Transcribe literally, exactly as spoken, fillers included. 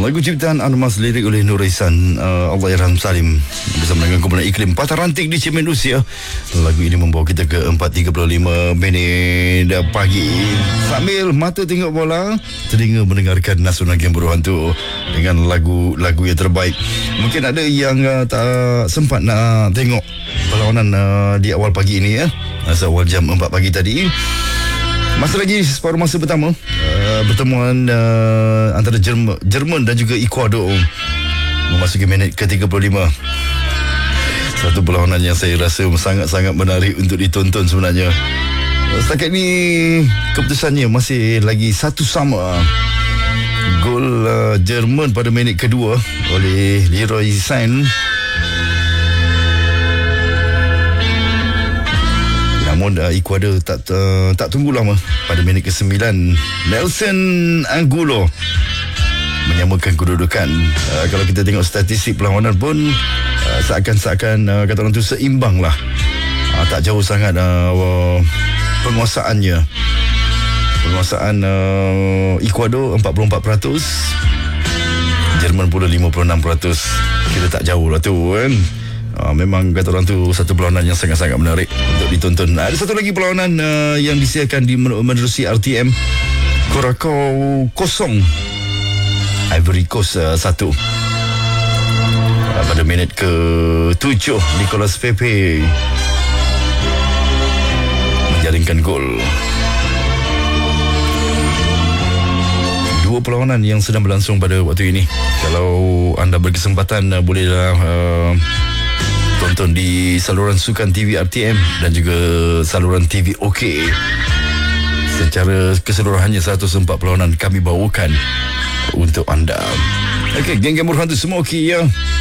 Lagu ciptaan Anmas, lirik oleh Nur Ihsan, uh, Allahyarham Salim, bersama dengan kumpulan Iklim Patah Ranting di Cermin Rusia. Lagu ini membawa kita ke empat tiga puluh lima minit pagi. Sambil mata tengok bola, telinga mendengarkan Nasional Game Berhantu dengan lagu-lagu yang terbaik. Mungkin ada yang uh, tak sempat nak tengok perlawanan uh, di awal pagi ini ya, awal jam empat pagi tadi. Masih lagi separuh masa pertama, uh, pertemuan uh, antara Jerman, Jerman dan juga Ecuador memasuki minit ke tiga puluh lima. Satu perlawanan yang saya rasa sangat-sangat menarik untuk ditonton sebenarnya. Setakat ni keputusannya masih lagi satu sama. Gol uh, Jerman pada minit kedua oleh Leroy Sané. Namun uh, Ecuador tak uh, tak tunggu lama. Pada minit ke sembilan, Nelson Angulo menyamakan kedudukan. Uh, kalau kita tengok statistik perlawanan pun uh, seakan-seakan uh, kata orang tu seimbang lah. Uh, tak jauh sangat uh, penguasaannya. Penguasaan uh, Ecuador empat puluh empat peratus, Jerman pula lima puluh enam peratus. Kita tak jauh lah tu kan. Uh, memang kata orang tu satu perlawanan yang sangat-sangat menarik untuk ditonton. Ada satu lagi perlawanan uh, yang disiarkan di menerusi R T M. Curacao kosong, Ivory Coast uh, satu. Uh, pada minit ke tujuh, Nicolas Pepe menjaringkan gol. Dua perlawanan yang sedang berlangsung pada waktu ini. Kalau anda berkesempatan uh, bolehlah uh, tonton di saluran Sukan T V R T M dan juga saluran T V OK. Secara keseluruhannya seratus empat perlawanan kami bawakan untuk anda. Okey, geng-geng Berhantu semua okey ya.